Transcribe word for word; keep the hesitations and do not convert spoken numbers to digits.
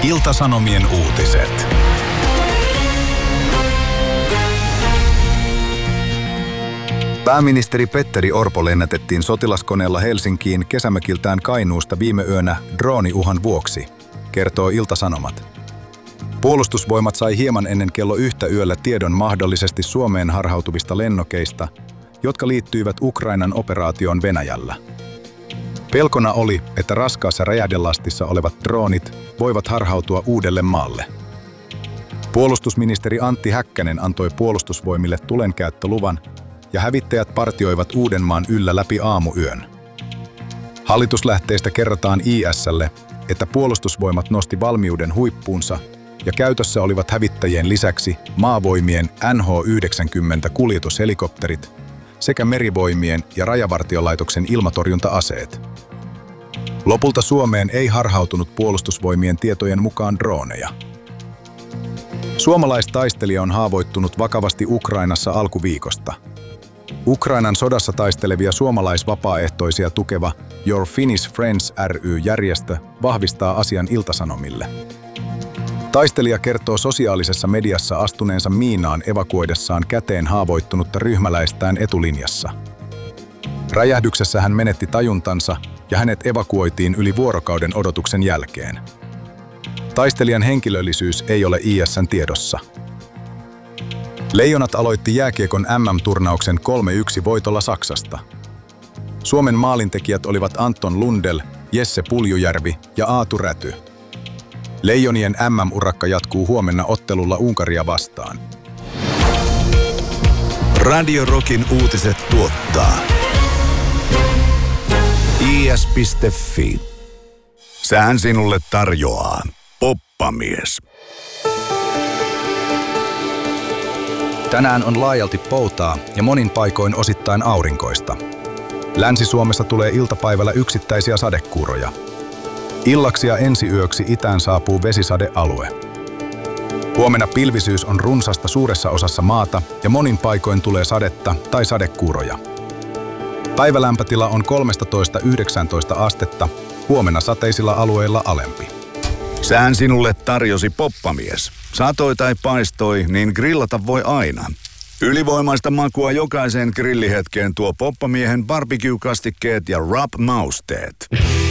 Ilta-Sanomien uutiset. Pääministeri Petteri Orpo lennätettiin sotilaskoneella Helsinkiin kesämökiltään Kainuusta viime yönä drooniuhan vuoksi, kertoo Ilta-Sanomat. Puolustusvoimat sai hieman ennen kello yhtä yöllä tiedon mahdollisesti Suomeen harhautuvista lennokeista, jotka liittyivät Ukrainan operaatioon Venäjällä. Pelkona oli, että raskaassa räjähdelastissa olevat droonit voivat harhautua uudelle maalle. Puolustusministeri Antti Häkkänen antoi puolustusvoimille tulenkäyttöluvan ja hävittäjät partioivat Uudenmaan yllä läpi aamuyön. Hallituslähteistä kerrotaan I S:lle, että puolustusvoimat nosti valmiuden huippuunsa ja käytössä olivat hävittäjien lisäksi maavoimien N H yhdeksänkymmentä kuljetushelikopterit sekä merivoimien ja rajavartiolaitoksen ilmatorjunta-aseet. Lopulta Suomeen ei harhautunut puolustusvoimien tietojen mukaan drooneja. Suomalaistaistelija on haavoittunut vakavasti Ukrainassa alkuviikosta. Ukrainan sodassa taistelevia suomalaisvapaaehtoisia tukeva Your Finnish Friends ry-järjestö vahvistaa asian Ilta-Sanomille. Taistelija kertoo sosiaalisessa mediassa astuneensa miinaan evakuoidessaan käteen haavoittunutta ryhmäläistään etulinjassa. Räjähdyksessä hän menetti tajuntansa ja hänet evakuoitiin yli vuorokauden odotuksen jälkeen. Taistelijan henkilöllisyys ei ole I S:n tiedossa. Leijonat aloitti jääkiekon M M-turnauksen kolme yksi voitolla Saksasta. Suomen maalintekijät olivat Anton Lundell, Jesse Puljujärvi ja Aatu Räty. Leijonien M M-urakka jatkuu huomenna ottelulla Unkaria vastaan. Radio Rockin uutiset tuottaa I S piste F I. Sään sinulle tarjoaa Poppamies. Tänään on laajalti poutaa ja monin paikoin osittain aurinkoista. Länsi-Suomessa tulee iltapäivällä yksittäisiä sadekuuroja. Illaksi ja ensiyöksi itään saapuu vesisadealue. Huomenna pilvisyys on runsasta suuressa osassa maata ja monin paikoin tulee sadetta tai sadekuuroja. Päivälämpötila on kolmetoista yhdeksäntoista astetta, huomenna sateisilla alueilla alempi. Sään sinulle tarjosi Poppamies. Satoi tai paistoi, niin grillata voi aina. Ylivoimaista makua jokaiseen grillihetkeen tuo Poppamiehen barbecue-kastikkeet ja rub-mausteet.